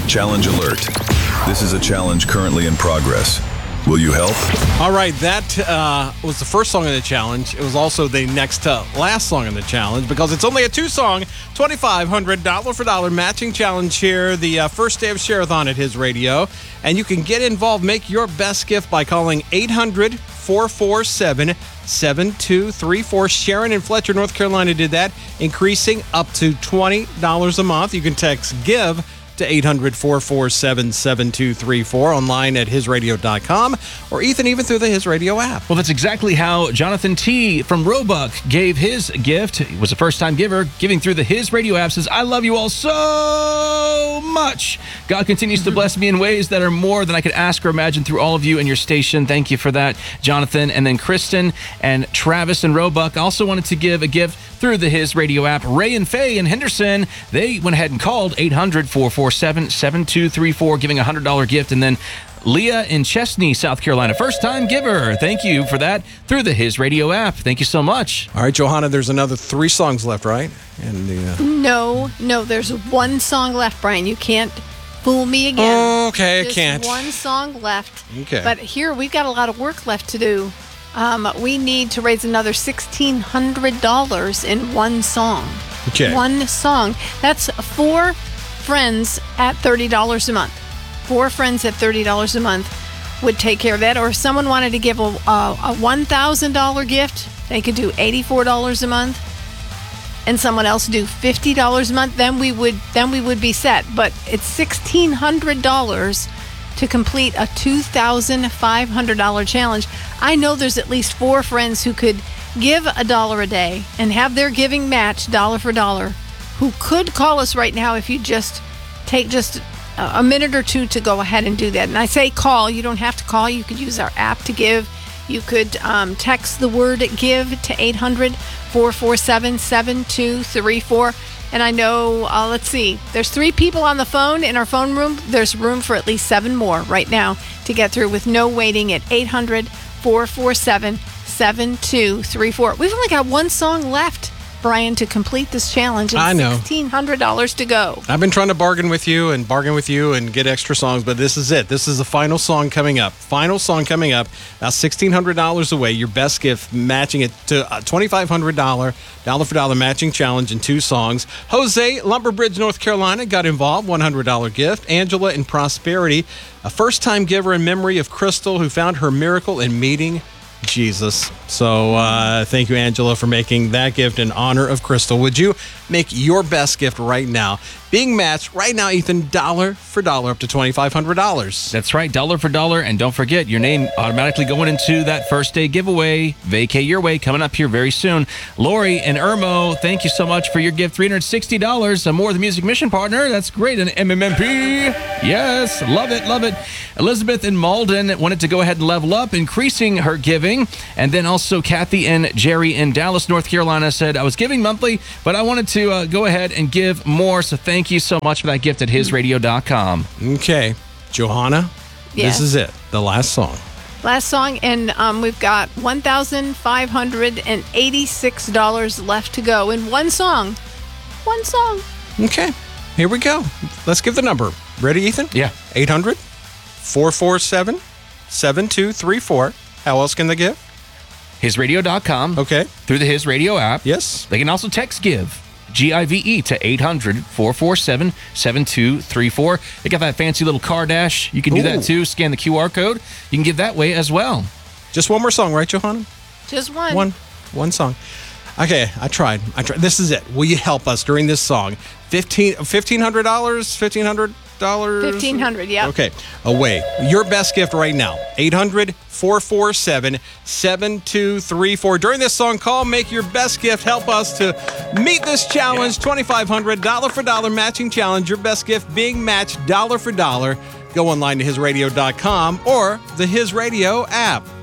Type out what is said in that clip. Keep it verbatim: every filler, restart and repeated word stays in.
Challenge alert. This is a challenge currently in progress. Will you help? All right, that uh, was the first song in the challenge. It was also the next to last song in the challenge because it's only a two-song, twenty-five hundred dollars dollar for dollar matching challenge here, the uh, first day of Share-a-thon at His Radio. And you can get involved, make your best gift by calling eight hundred, four four seven, seven two three four. Sharon in Fletcher, North Carolina did that, increasing up to twenty dollars a month. You can text GIVE to eight hundred, four four seven, seven two three four, online at his radio dot com, or Ethan, even through the His Radio app. Well, that's exactly how Jonathan T. from Roebuck gave his gift. He was a first-time giver, giving through the His Radio app. Says, I love you all so much. God continues to bless me in ways that are more than I could ask or imagine through all of you and your station. Thank you for that, Jonathan. And then Kristen and Travis and Roebuck also wanted to give a gift through the His Radio app. Ray and Faye in Henderson, they went ahead and called eight hundred, four four seven, seven two three four, giving a one hundred dollars gift. And then Leah in Chesney, South Carolina, first-time giver. Thank you for that through the His Radio app. Thank you so much. All right, Johanna, there's another three songs left, right? And the, uh... No, no, there's one song left, Brian. You can't fool me again. Oh, okay, There's I can't. one song left. Okay. But here, we've got a lot of work left to do. Um, we need to raise another sixteen hundred dollars in one song. Okay. One song. That's four friends at thirty dollars a month. Four friends at thirty dollars a month would take care of that. Or if someone wanted to give a, a, a one thousand dollars gift, they could do eighty-four dollars a month. And someone else do fifty dollars a month, then we would then we would be set. But it's sixteen hundred dollars to complete a two thousand five hundred dollars challenge. I know there's at least four friends who could give a dollar a day and have their giving match dollar for dollar, who could call us right now if you just take just a minute or two to go ahead and do that. And I say call, you don't have to call. You could use our app to give. You could um, text the word GIVE to eight hundred, four four seven, seven two three four. And I know, uh, let's see, there's three people on the phone in our phone room. There's room for at least seven more right now to get through with no waiting at eight hundred, four four seven, seven two three four. We've only got one song left, Brian, to complete this challenge. And I know. sixteen hundred dollars to go. I've been trying to bargain with you and bargain with you and get extra songs, but this is it. This is the final song coming up. Final song coming up. Now sixteen hundred dollars away. Your best gift, matching it to a twenty-five hundred dollars dollar for dollar matching challenge in two songs. Jose, Lumberbridge, North Carolina, got involved. one hundred dollars gift. Angela in Prosperity, a first-time giver in memory of Crystal, who found her miracle in meeting Jesus. So uh, thank you, Angela, for making that gift in honor of Crystal. Would you make your best gift right now? Being matched right now, Ethan, dollar for dollar, up to twenty-five hundred dollars. That's right, dollar for dollar. And don't forget, your name automatically going into that first day giveaway. Vacay Your Way coming up here very soon. Lori and Irmo, thank you so much for your gift. three hundred sixty dollars. A More the Music Mission partner. That's great. An M M M P. Yes, love it, love it. Elizabeth in Malden wanted to go ahead and level up, increasing her giving. And then also Kathy and Jerry in Dallas, North Carolina said, I was giving monthly, but I wanted to uh, go ahead and give more. So thank Thank you so much for that gift at his radio dot com. Okay. Johanna, Yes. This is it. The last song. Last song, and um, we've got one thousand five hundred eighty-six dollars left to go in one song. One song. Okay. Here we go. Let's give the number. Ready, Ethan? Yeah. eight hundred, four four seven, seven two three four. How else can they give? his radio dot com. Okay. Through the His Radio app. Yes. They can also text GIVE. G I V E to eight hundred, four four seven, seven two three four. They got that fancy little car dash. You can do Ooh. that too. Scan the Q R code. You can give that way as well. Just one more song, right, Johanna? Just one. One. One song. Okay, I tried. I tried. This is it. Will you help us during this song? Fifteen, fifteen hundred dollars. Fifteen hundred dollars. Fifteen hundred. Yeah. Okay. Away. Your best gift right now. Eight hundred, four four seven, seven two three four. During this song, call. Make your best gift. Help us to meet this challenge. Twenty-five hundred dollar for dollar matching challenge. Your best gift being matched dollar for dollar. Go online to his radio dot com or the His Radio app.